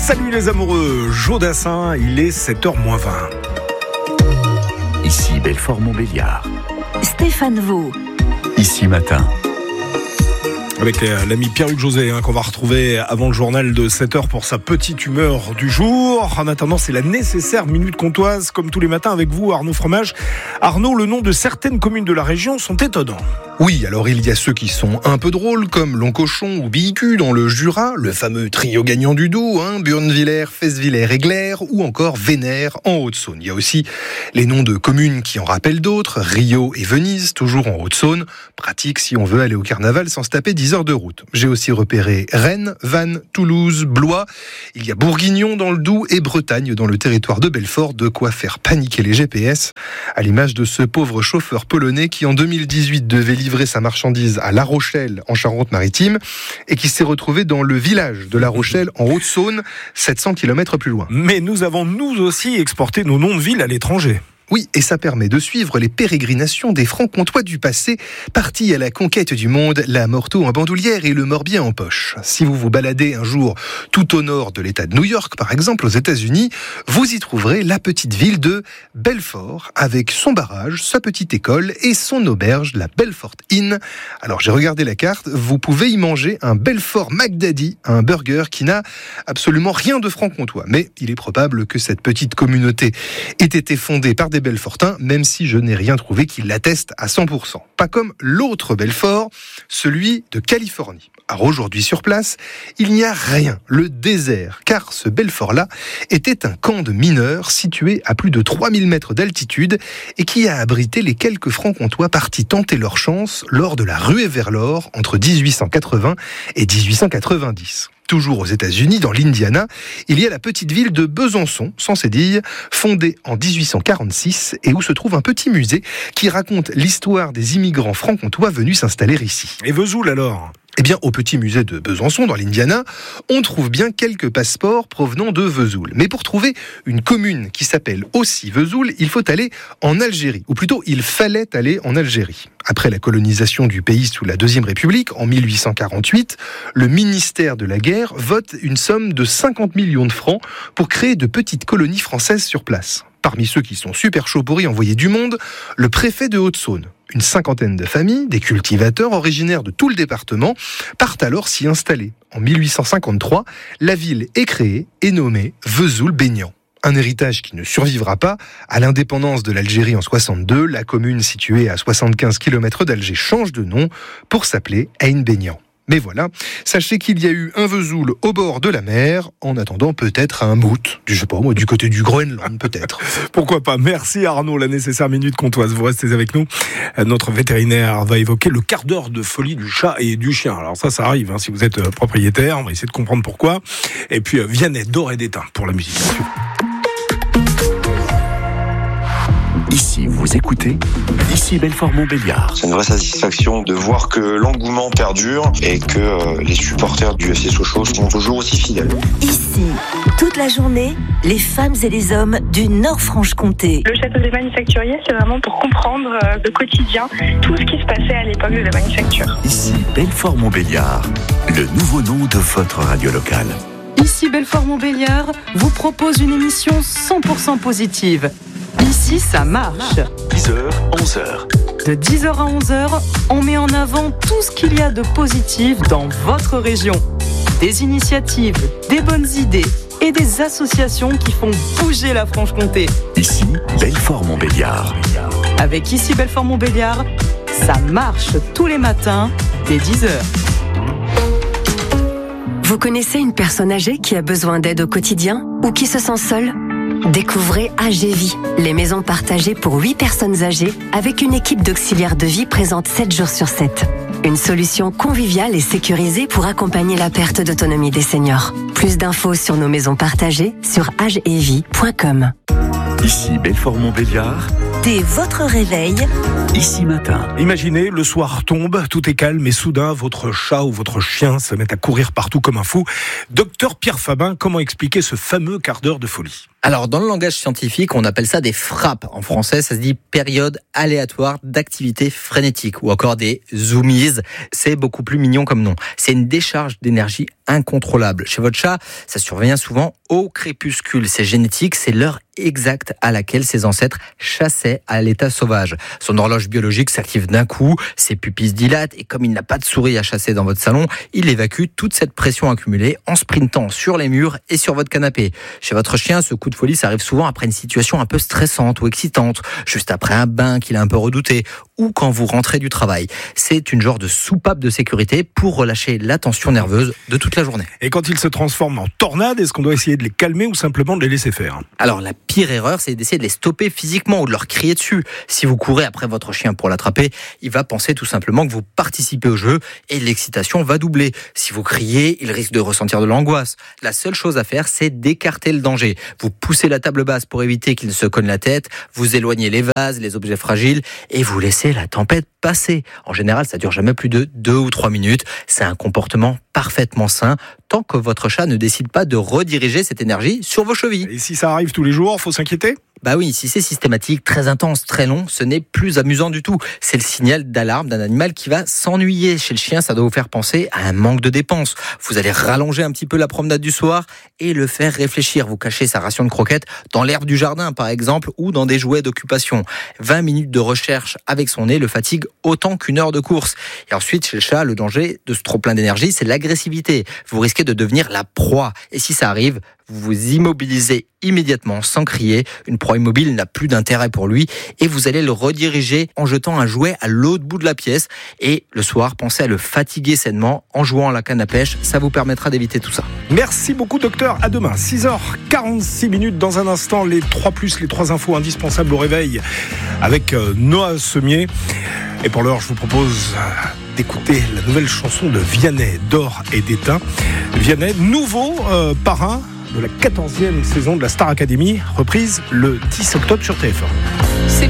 Salut les amoureux, Joe Dassin, il est 7h-20. Ici Belfort-Montbéliard. Stéphane Vaux. Ici Matin. Avec l'ami Pierre-Hugues José qu'on va retrouver avant le journal de 7h pour sa petite humeur du jour. En attendant, c'est la nécessaire minute comtoise comme tous les matins avec vous, Arnaud Fromage. Arnaud, le nom de certaines communes de la région sont étonnants. Oui, alors il y a ceux qui sont un peu drôles, comme Loncochon ou Billicu dans le Jura, le fameux trio gagnant du Doubs, Burnvillers, Fesvillers et Glères, ou encore Vénère en Haute-Saône. Il y a aussi les noms de communes qui en rappellent d'autres, Rio et Venise, toujours en Haute-Saône, pratique si on veut aller au carnaval sans se taper 10 heures de route. J'ai aussi repéré Rennes, Vannes, Toulouse, Blois, il y a Bourguignon dans le Doubs et Bretagne dans le territoire de Belfort, de quoi faire paniquer les GPS, à l'image de ce pauvre chauffeur polonais qui en 2018 devait livrer sa marchandise à La Rochelle en Charente-Maritime et qui s'est retrouvé dans le village de La Rochelle en Haute-Saône, 700 km plus loin. Mais nous avons nous aussi exporté nos noms de villes à l'étranger. Oui, et ça permet de suivre les pérégrinations des Franc-Comtois du passé, partis à la conquête du monde, la Morteau en bandoulière et le Morbihan en poche. Si vous vous baladez un jour tout au nord de l'État de New York, par exemple, aux États-Unis, vous y trouverez la petite ville de Belfort, avec son barrage, sa petite école et son auberge, la Belfort Inn. Alors j'ai regardé la carte, vous pouvez y manger un Belfort McDaddy, un burger qui n'a absolument rien de franc-comtois. Mais il est probable que cette petite communauté ait été fondée par des Belfortins, même si je n'ai rien trouvé qui l'atteste à 100%. Pas comme l'autre Belfort, celui de Californie. Alors aujourd'hui sur place, il n'y a rien, le désert, car ce Belfort-là était un camp de mineurs situé à plus de 3000 mètres d'altitude et qui a abrité les quelques Franc-Comtois partis tenter leur chance lors de la ruée vers l'or entre 1880 et 1890. Toujours aux États-Unis, dans l'Indiana, il y a la petite ville de Besançon, sans Cédille, fondée en 1846 et où se trouve un petit musée qui raconte l'histoire des immigrants franc-comtois venus s'installer ici. Et Vesoul alors ? Eh bien, au petit musée de Besançon, dans l'Indiana, on trouve bien quelques passeports provenant de Vesoul. Mais pour trouver une commune qui s'appelle aussi Vesoul, il faut aller en Algérie. Ou plutôt, il fallait aller en Algérie. Après la colonisation du pays sous la Deuxième République, en 1848, le ministère de la Guerre vote une somme de 50 millions de francs pour créer de petites colonies françaises sur place. Parmi ceux qui sont super chauds pour y envoyer du monde, le préfet de Haute-Saône. Une cinquantaine de familles, des cultivateurs originaires de tout le département, partent alors s'y installer. En 1853, la ville est créée et nommée Vesoul-Bénian. Un héritage qui ne survivra pas. À l'indépendance de l'Algérie en 62, la commune située à 75 km d'Alger change de nom pour s'appeler Ain-Bénian. Mais voilà, sachez qu'il y a eu un Vesoul au bord de la mer, en attendant peut-être un mout, du côté du Groenland peut-être. Pourquoi pas. Merci Arnaud, la nécessaire minute comtoise. Vous restez avec nous. Notre vétérinaire va évoquer le quart d'heure de folie du chat et du chien. Alors ça arrive, si vous êtes propriétaire, on va essayer de comprendre pourquoi. Et puis Vianney, d'or et d'étain pour la musique. Ici, vous écoutez, ici Belfort-Montbéliard. C'est une vraie satisfaction de voir que l'engouement perdure et que les supporters du FC Sochaux sont toujours aussi fidèles. Ici, toute la journée, les femmes et les hommes du Nord-Franche-Comté. Le château des manufacturiers, c'est vraiment pour comprendre le quotidien, tout ce qui se passait à l'époque de la manufacture. Ici Belfort-Montbéliard, le nouveau nom de votre radio locale. Ici Belfort-Montbéliard vous propose une émission 100% positive. Ici, ça marche. 10h, 11h. De 10h à 11h, on met en avant tout ce qu'il y a de positif dans votre région. Des initiatives, des bonnes idées et des associations qui font bouger la Franche-Comté. Ici, Belfort-Montbéliard. Avec Ici Belfort-Montbéliard, ça marche tous les matins dès 10h. Vous connaissez une personne âgée qui a besoin d'aide au quotidien ou qui se sent seule ? Découvrez AGVie, les maisons partagées pour 8 personnes âgées avec une équipe d'auxiliaires de vie présente 7 jours sur 7. Une solution conviviale et sécurisée pour accompagner la perte d'autonomie des seniors. Plus d'infos sur nos maisons partagées sur agevie.com. Ici Belfort-Montbéliard. Dès votre réveil, Ici Matin. Imaginez, le soir tombe, tout est calme et soudain, votre chat ou votre chien se met à courir partout comme un fou. Docteur Pierre Fabin, comment expliquer ce fameux quart d'heure de folie ? Alors, dans le langage scientifique, on appelle ça des frappes. En français, ça se dit période aléatoire d'activité frénétique ou encore des zoomies. C'est beaucoup plus mignon comme nom. C'est une décharge d'énergie incontrôlable. Chez votre chat, ça survient souvent au crépuscule. C'est génétique, c'est l'heure exacte à laquelle ses ancêtres chassaient à l'état sauvage. Son horloge biologique s'active d'un coup, ses pupilles se dilatent et comme il n'a pas de souris à chasser dans votre salon, il évacue toute cette pression accumulée en sprintant sur les murs et sur votre canapé. Chez votre chien, ce coup de folie, ça arrive souvent après une situation un peu stressante ou excitante, juste après un bain qu'il a un peu redouté ou quand vous rentrez du travail. C'est une genre de soupape de sécurité pour relâcher la tension nerveuse de toute la journée. Et quand ils se transforment en tornades, est-ce qu'on doit essayer de les calmer ou simplement de les laisser faire ? Alors la pire erreur, c'est d'essayer de les stopper physiquement ou de leur crier dessus. Si vous courez après votre chien pour l'attraper, il va penser tout simplement que vous participez au jeu et l'excitation va doubler. Si vous criez, il risque de ressentir de l'angoisse. La seule chose à faire, c'est d'écarter le danger. Vous poussez la table basse pour éviter qu'il ne se cogne la tête, vous éloignez les vases, les objets fragiles et vous laissez la tempête passer. En général, ça dure jamais plus de 2 ou 3 minutes. C'est un comportement parfaitement sain tant que votre chat ne décide pas de rediriger cette énergie sur vos chevilles. Et si ça arrive tous les jours, faut s'inquiéter ? Bah oui, si c'est systématique, très intense, très long, ce n'est plus amusant du tout. C'est le signal d'alarme d'un animal qui va s'ennuyer. Chez le chien, ça doit vous faire penser à un manque de dépenses. Vous allez rallonger un petit peu la promenade du soir et le faire réfléchir. Vous cachez sa ration de croquettes dans l'herbe du jardin, par exemple, ou dans des jouets d'occupation. 20 minutes de recherche avec son nez le fatigue autant qu'une heure de course. Et ensuite, chez le chat, le danger de ce trop-plein d'énergie, c'est l'agressivité. Vous risquez de devenir la proie. Et si ça arrive, vous vous immobilisez immédiatement sans crier. Une proie immobile n'a plus d'intérêt pour lui et vous allez le rediriger en jetant un jouet à l'autre bout de la pièce. Et le soir, pensez à le fatiguer sainement en jouant à la canne à pêche. Ça vous permettra d'éviter tout ça. Merci beaucoup docteur, à demain. 6h46 dans un instant, les 3 infos indispensables au réveil avec Noah Semier. Et pour l'heure, je vous propose d'écouter la nouvelle chanson de Vianney, d'or et d'étain. Vianney, nouveau parrain de la 14e saison de la Star Academy, reprise le 10 octobre sur TF1.